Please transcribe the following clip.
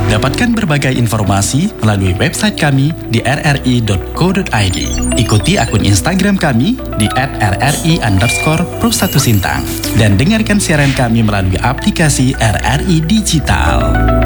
Dapatkan berbagai informasi melalui website kami di rri.co.id. Ikuti akun Instagram kami di @rri_pro1sintang dan dengarkan siaran kami melalui aplikasi RRI Digital.